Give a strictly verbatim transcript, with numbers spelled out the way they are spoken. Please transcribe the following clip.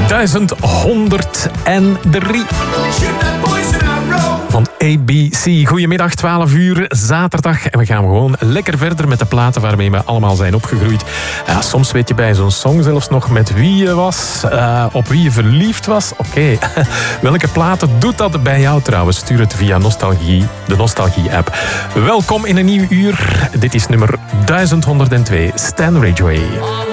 duizend honderddrie van A B C. Goedemiddag, twaalf uur, zaterdag. En we gaan gewoon lekker verder met de platen waarmee we allemaal zijn opgegroeid. Ja, soms weet je bij zo'n song zelfs nog met wie je was, uh, op wie je verliefd was. Oké, okay. Welke platen doet dat bij jou trouwens? Stuur het via Nostalgie, de Nostalgie-app. Welkom in een nieuw uur. Dit is nummer duizend honderdtwee, Stan Ridgway.